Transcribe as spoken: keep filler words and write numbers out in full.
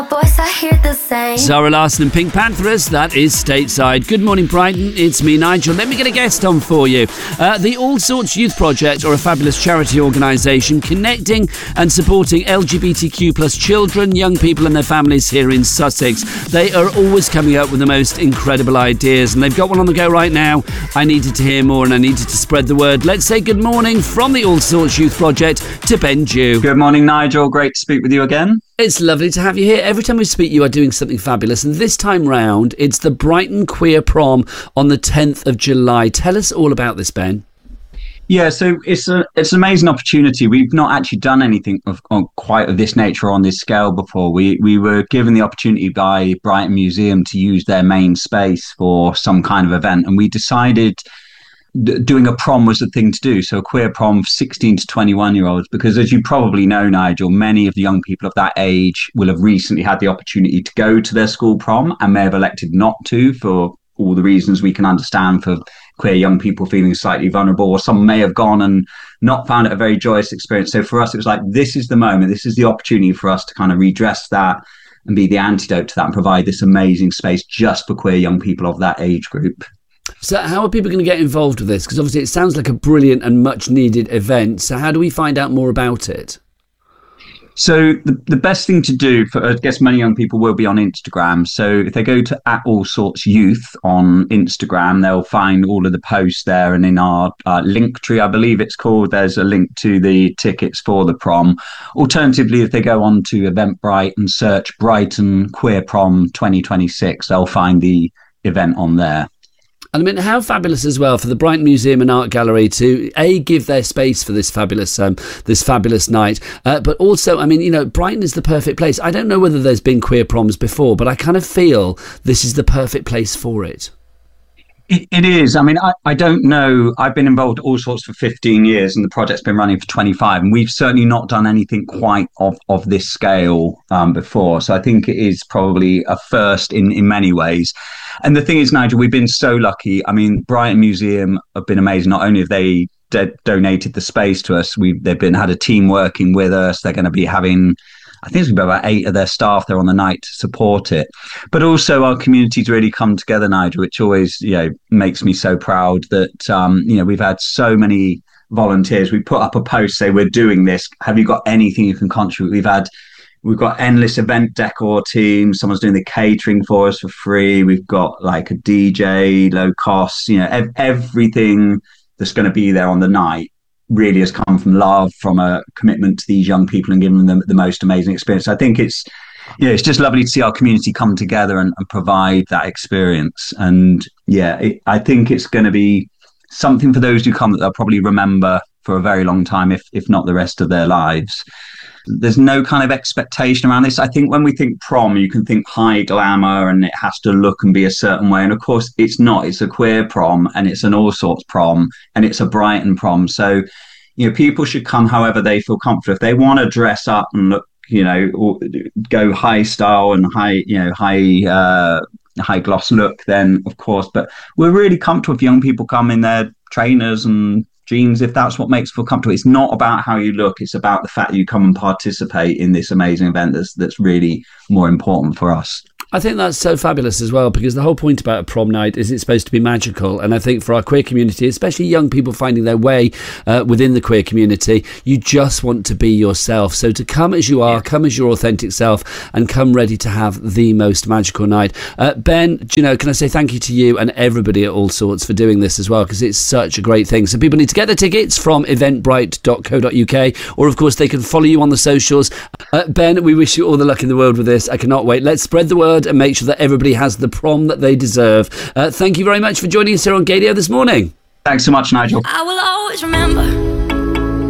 Voice, I hear the same. Zara Larsson and Pink Panthers, that is Stateside. Good morning, Brighton. It's me, Nigel. Let me get a guest on for you. Uh, the All Sorts Youth Project are a fabulous charity organisation connecting and supporting L G B T Q plus children, young people and their families here in Sussex. They are always coming up with the most incredible ideas, and they've got one on the go right now. I needed to hear more and I needed to spread the word. Let's say good morning from the All Sorts Youth Project to Ben Dew. Good morning, Nigel. Great to speak with you again. It's lovely to have you here. Every time we speak, you are doing something fabulous. And this time round, it's the Brighton Queer Prom on the tenth of July. Tell us all about this, Ben. Yeah, so it's a it's an amazing opportunity. We've not actually done anything of, of quite of this nature on this scale before. We we were given the opportunity by Brighton Museum to use their main space for some kind of event, and we decided doing a prom was the thing to do. So a queer prom for sixteen to twenty-one year olds, because as you probably know, Nigel, many of the young people of that age will have recently had the opportunity to go to their school prom and may have elected not to for all the reasons we can understand for queer young people feeling slightly vulnerable, or some may have gone and not found it a very joyous experience. So for us, it was like, this is the moment, this is the opportunity for us to kind of redress that and be the antidote to that and provide this amazing space just for queer young people of that age group. So how are people going to get involved with this? Because obviously it sounds like a brilliant and much needed event. So how do we find out more about it? So the, the best thing to do for, I guess many young people will be on Instagram. So if they go to at All Sorts Youth on Instagram, they'll find all of the posts there. And in our uh, link tree, I believe it's called, there's a link to the tickets for the prom. Alternatively, if they go on to Eventbrite and search Brighton Queer Prom twenty twenty-six, they'll find the event on there. And I mean, how fabulous as well for the Brighton Museum and Art Gallery to a give their space for this fabulous, um, this fabulous night, uh, but also, I mean, you know, Brighton is the perfect place. I don't know whether there's been queer proms before, but I kind of feel this is the perfect place for it. It, it is. I mean, I, I don't know. I've been involved in All Sorts for fifteen years and the project's been running for twenty-five. And we've certainly not done anything quite of, of this scale um, before. So I think it is probably a first in, in many ways. And the thing is, Nigel, we've been so lucky. I mean, Brighton Museum have been amazing. Not only have they de- donated the space to us, we've they've been had a team working with us. They're going to be having, I think it's going to be about eight of their staff there on the night to support it. But also our community's really come together, Nigel, which always, you know, makes me so proud that, um, you know, we've had so many volunteers. We put up a post, say, we're doing this. Have you got anything you can contribute? We've had, we've got endless event decor teams. Someone's doing the catering for us for free. We've got like a D J, low cost, you know, ev- everything that's going to be there on the night really has come from love, from a commitment to these young people and giving them the most amazing experience. I think it's, you know, it's just lovely to see our community come together and, and provide that experience. And yeah, it, I think it's going to be something for those who come that they'll probably remember for a very long time, if if not the rest of their lives. There's no kind of expectation around this. I think when we think prom, you can think high glamour and it has to look and be a certain way. And of course, it's not. It's a queer prom and it's an All Sorts prom and it's a Brighton prom. So, you know, people should come however they feel comfortable. If they want to dress up and look, you know, or go high style and high, you know, high uh, high gloss look, then of course. But we're really comfortable if young people come in their trainers and jeans, if that's what makes you feel comfortable. It's not about how you look, it's about the fact that you come and participate in this amazing event that's that's really more important for us. I think that's so fabulous as well, because the whole point about a prom night is it's supposed to be magical. And I think for our queer community, especially young people finding their way uh, within the queer community, you just want to be yourself. So to come as you are, yeah. come as your authentic self, and come ready to have the most magical night. Uh, Ben, do you know, can I say thank you to you and everybody at All Sorts for doing this as well, because it's such a great thing. So people need to get their tickets from eventbrite dot co dot uk, or of course they can follow you on the socials. Uh, Ben, we wish you all the luck in the world with this. I cannot wait. Let's spread the word and make sure that everybody has the prom that they deserve. Uh, thank you very much for joining us here on Gaydio this morning. Thanks so much, Nigel. I will always remember